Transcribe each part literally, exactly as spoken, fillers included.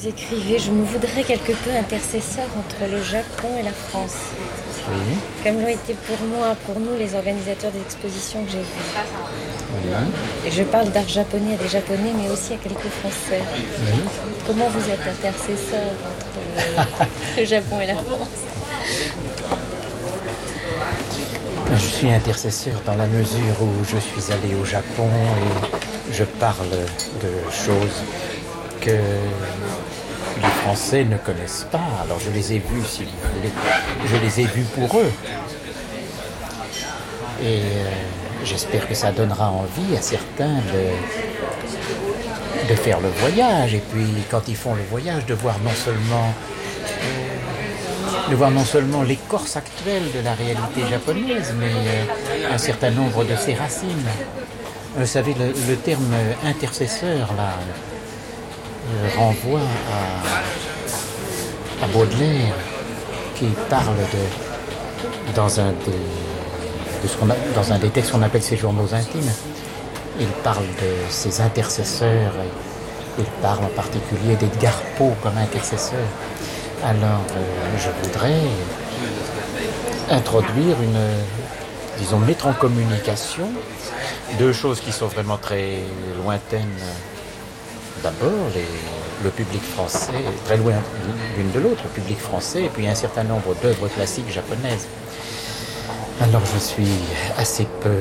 vous écrivez « Je me voudrais quelque peu intercesseur entre le Japon et la France ». Oui. Comme l'ont été pour moi, pour nous, les organisateurs des expositions que j'ai vues. Oui. Et je parle d'art japonais à des Japonais, mais aussi à quelques Français. Oui. Comment vous êtes intercesseur entre le, le Japon et la France? Je suis intercesseur dans la mesure où je suis allé au Japon et je parle de choses que les Français ne connaissent pas. Alors je les ai vus, si vous voulez, je les ai vus pour eux. Et euh, j'espère que ça donnera envie à certains de, de faire le voyage. Et puis quand ils font le voyage, de voir non seulement... de voir non seulement l'écorce actuelle de la réalité japonaise, mais euh, un certain nombre de ses racines. Vous savez, le, le terme intercesseur, là, euh, renvoie à, à Baudelaire, qui parle de, dans un des, de ce qu'on a, dans un des textes qu'on appelle ses journaux intimes, il parle de ses intercesseurs, et il parle en particulier d'Edgar Poe comme intercesseur. Alors, euh, je voudrais introduire une, disons, mettre en communication deux choses qui sont vraiment très lointaines. D'abord, les, le public français, très loin l'une de l'autre, le public français, et puis un certain nombre d'œuvres classiques japonaises. Alors, je suis assez peu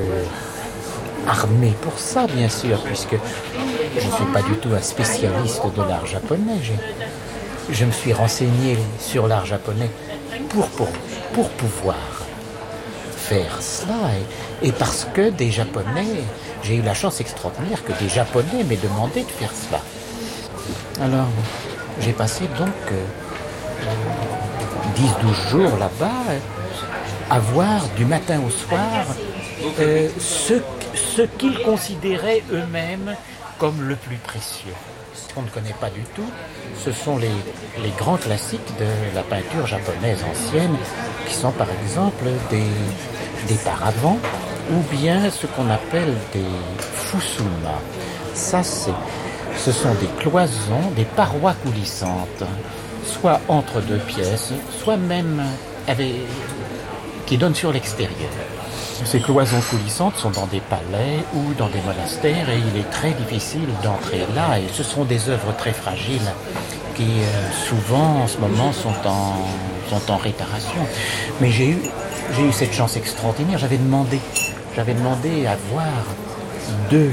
armé pour ça, bien sûr, puisque je ne suis pas du tout un spécialiste de l'art japonais. J'ai, Je me suis renseigné sur l'art japonais pour, pour, pour pouvoir faire cela. Et, et parce que des Japonais, j'ai eu la chance extraordinaire que des Japonais m'aient demandé de faire cela. Alors, j'ai passé donc euh, dix douze jours là-bas à voir du matin au soir euh, ce, ce qu'ils considéraient eux-mêmes comme le plus précieux. Ce qu'on ne connaît pas du tout, ce sont les, les grands classiques de la peinture japonaise ancienne, qui sont par exemple des, des paravents, ou bien ce qu'on appelle des fusuma. Ça, c'est, ce sont des cloisons, des parois coulissantes, soit entre deux pièces, soit même avec, qui donnent sur l'extérieur. Ces cloisons coulissantes sont dans des palais ou dans des monastères et il est très difficile d'entrer là. Et ce sont des œuvres très fragiles qui euh, souvent en ce moment sont en, sont en réparation. Mais j'ai eu, j'ai eu cette chance extraordinaire. J'avais demandé, j'avais demandé à voir deux,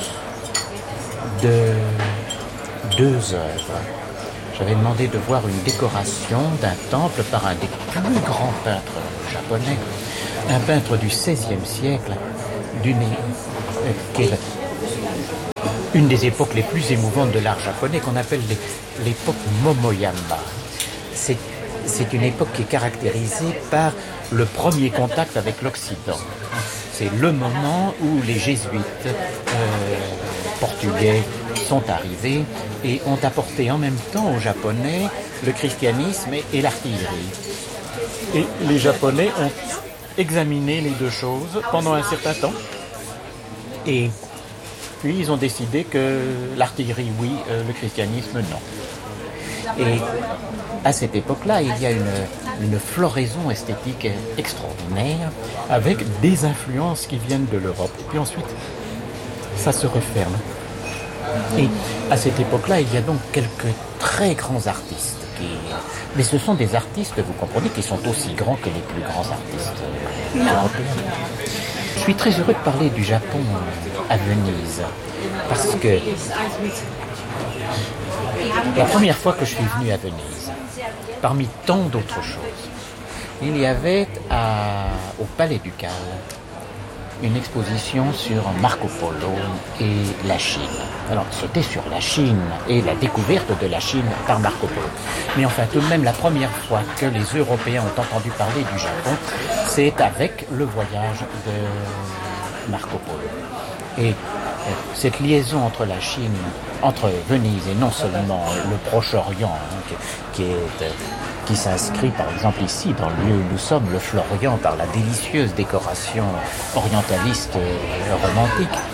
deux, deux œuvres. J'avais demandé de voir une décoration d'un temple par un des plus grands peintres japonais. Un peintre du seizième siècle, d'une, euh, qui est une des époques les plus émouvantes de l'art japonais, qu'on appelle les, l'époque Momoyama. C'est, c'est une époque qui est caractérisée par le premier contact avec l'Occident. C'est le moment où les jésuites euh, portugais sont arrivés et ont apporté en même temps aux Japonais le christianisme et, et l'artillerie. Et les Japonais ont examiner les deux choses pendant un certain temps et puis ils ont décidé que l'artillerie oui, euh, le christianisme non. Et à cette époque-là, il y a une, une floraison esthétique extraordinaire avec des influences qui viennent de l'Europe. Et puis ensuite, ça se referme. Et à cette époque-là, il y a donc quelques très grands artistes. Qui... Mais ce sont des artistes, vous comprenez, qui sont aussi grands que les plus grands artistes européens. Je suis très heureux de parler du Japon à Venise, parce que la première fois que je suis venu à Venise, parmi tant d'autres choses, il y avait à, au Palais Ducal une exposition sur Marco Polo et la Chine. Alors, c'était sur la Chine et la découverte de la Chine par Marco Polo. Mais enfin, tout de même, la première fois que les Européens ont entendu parler du Japon, c'est avec le voyage de Marco Polo. Et euh, cette liaison entre la Chine, entre Venise et non seulement le Proche-Orient, hein, qui, qui est... Euh, qui s'inscrit par exemple ici, dans le lieu où nous sommes, le Florian, par la délicieuse décoration orientaliste euh, romantique.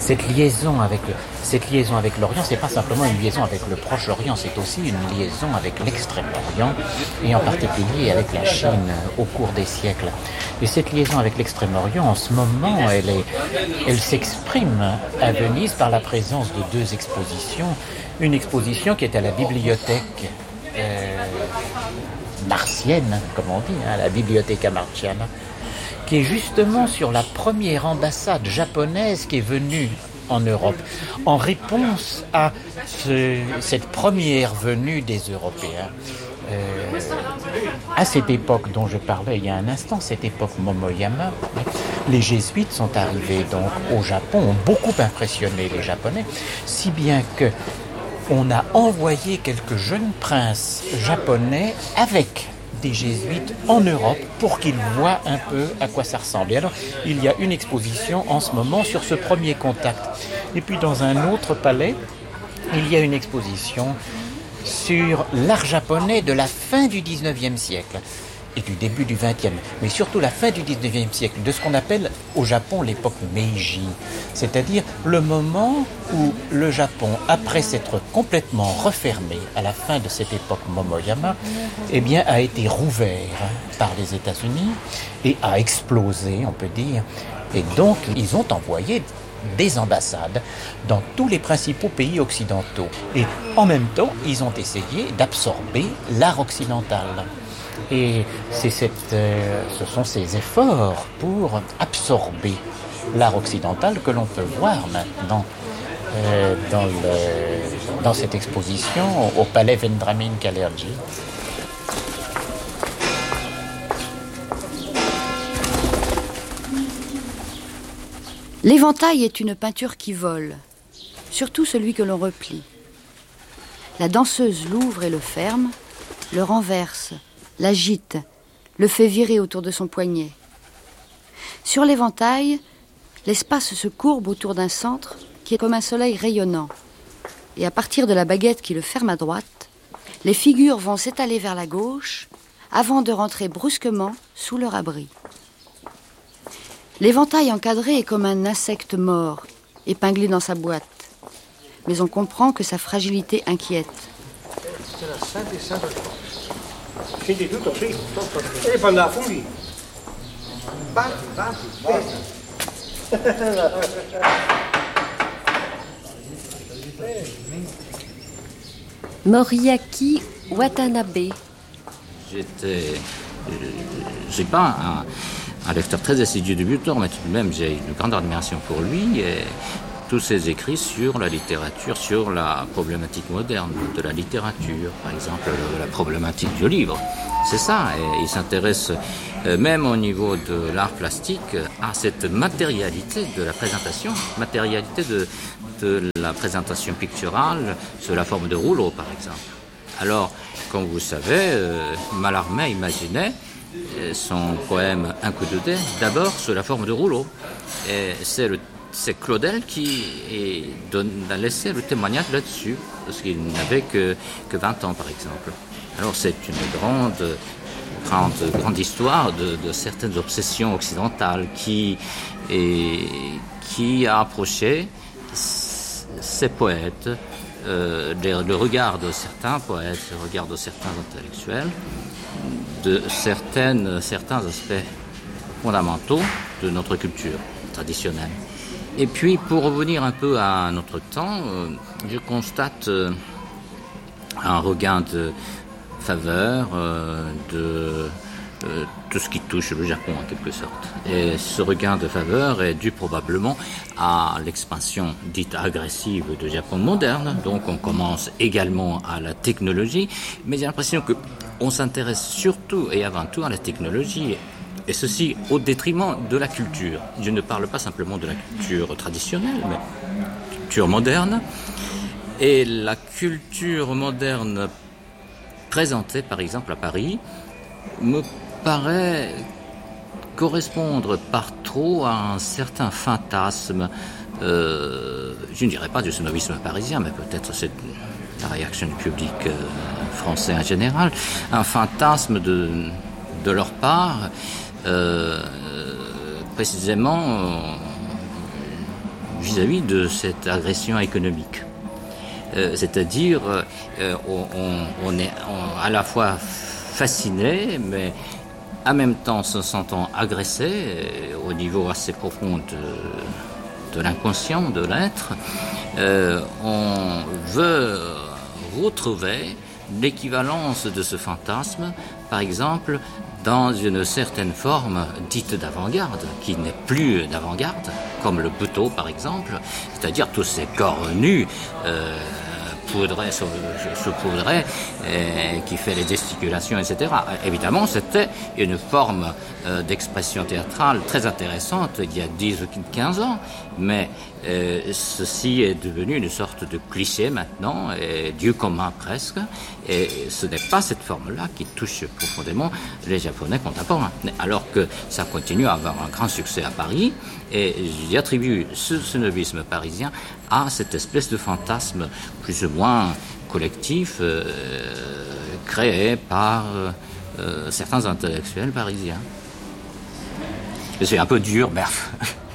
cette liaison avec le, cette liaison avec l'Orient, c'est pas simplement une liaison avec le Proche-Orient, c'est aussi une liaison avec l'Extrême-Orient et en particulier avec la Chine au cours des siècles. Et cette liaison avec l'Extrême-Orient, en ce moment, elle est, elle s'exprime à Venise par la présence de deux expositions. Une exposition qui est à la bibliothèque euh, martienne, comme on dit, hein, la Biblioteca Marciana, qui est justement sur la première ambassade japonaise qui est venue en Europe, en réponse à ce, cette première venue des Européens. Euh, à cette époque dont je parlais il y a un instant, cette époque Momoyama, les jésuites sont arrivés donc au Japon, ont beaucoup impressionné les Japonais, si bien que on a envoyé quelques jeunes princes japonais avec des jésuites en Europe pour qu'ils voient un peu à quoi ça ressemble. Et alors, il y a une exposition en ce moment sur ce premier contact. Et puis dans un autre palais, il y a une exposition sur l'art japonais de la fin du dix-neuvième siècle et du début du vingtième, mais surtout la fin du dix-neuvième siècle, de ce qu'on appelle au Japon l'époque Meiji, c'est-à-dire le moment où le Japon, après s'être complètement refermé à la fin de cette époque Momoyama, eh bien, a été rouvert par les États-Unis et a explosé, on peut dire, et donc ils ont envoyé des ambassades dans tous les principaux pays occidentaux. Et en même temps, ils ont essayé d'absorber l'art occidental. Et c'est cette, euh, ce sont ces efforts pour absorber l'art occidental que l'on peut voir maintenant euh, dans, le, dans cette exposition au Palais Vendramin Kalergi. L'éventail est une peinture qui vole, surtout celui que l'on replie. La danseuse l'ouvre et le ferme, le renverse, l'agite, le fait virer autour de son poignet. Sur l'éventail, l'espace se courbe autour d'un centre qui est comme un soleil rayonnant. Et à partir de la baguette qui le ferme à droite, les figures vont s'étaler vers la gauche avant de rentrer brusquement sous leur abri. L'éventail encadré est comme un insecte mort, épinglé dans sa boîte. Mais on comprend que sa fragilité inquiète. Moriaki Watanabe. J'étais, j'ai pas un, un lecteur très assidu de Butor, mais tout de même j'ai une grande admiration pour lui et tous ses écrits sur la littérature, sur la problématique moderne de la littérature, par exemple la problématique du livre. C'est ça, et il s'intéresse euh, même au niveau de l'art plastique à cette matérialité de la présentation, matérialité de, de la présentation picturale sous la forme de rouleau, par exemple. Alors, comme vous savez, euh, Mallarmé imaginait euh, son poème Un coup de dé d'abord sous la forme de rouleau. Et c'est, le, c'est Claudel qui est, donne, a laissé le témoignage là-dessus, parce qu'il n'avait que, que vingt ans, par exemple. Alors c'est une grande, grande, grande histoire de, de certaines obsessions occidentales qui, et, qui a approché ces poètes, euh, le, le regard de certains poètes, le regard de certains intellectuels, de certaines, certains aspects fondamentaux de notre culture traditionnelle. Et puis pour revenir un peu à notre temps, euh, je constate euh, un regain de faveur euh, de euh, tout ce qui touche le Japon en quelque sorte. Et ce regain de faveur est dû probablement à l'expansion dite agressive du Japon moderne. Donc on commence également à la technologie, mais j'ai l'impression que on s'intéresse surtout et avant tout à la technologie, et ceci au détriment de la culture. Je ne parle pas simplement de la culture traditionnelle, mais culture moderne. Et la culture moderne présentée, par exemple, à Paris, me paraît correspondre par trop à un certain fantasme, euh, je ne dirais pas du snobisme parisien, mais peut-être c'est la réaction du public euh, français en général, un fantasme de, de leur part, euh, précisément euh, vis-à-vis de cette agression économique. Euh, c'est-à-dire, euh, on, on est on, à la fois fasciné, mais en même temps se sentant agressé euh, au niveau assez profond de, de l'inconscient, de l'être, euh, on veut retrouver l'équivalence de ce fantasme, par exemple, dans une certaine forme dite d'avant-garde, qui n'est plus d'avant-garde, comme le buto par exemple, c'est-à-dire tous ces corps nus, euh, poudrés, saupoudrés, euh, qui fait les gesticulations, et cetera. Évidemment, c'était une forme euh, d'expression théâtrale très intéressante il y a dix ou quinze ans, mais euh, ceci est devenu une sorte de cliché maintenant, et Dieu commun presque, et ce n'est pas cette forme-là qui touche profondément les Japonais contemporains, alors que ça continue à avoir un grand succès à Paris, et j'y attribue ce snobisme parisien à cette espèce de fantasme plus ou moins collectif euh, créé par euh, certains intellectuels parisiens. C'est un peu dur, mais